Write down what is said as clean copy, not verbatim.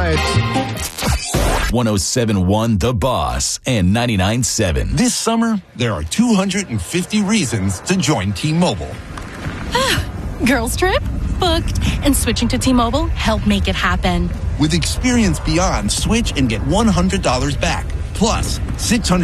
107.1 The Boss and 99.7. This summer, there are 250 reasons to join T-Mobile. Girls trip? Booked. And switching to T-Mobile helped make it happen. With Experience Beyond, switch and get $100 back. Plus, $600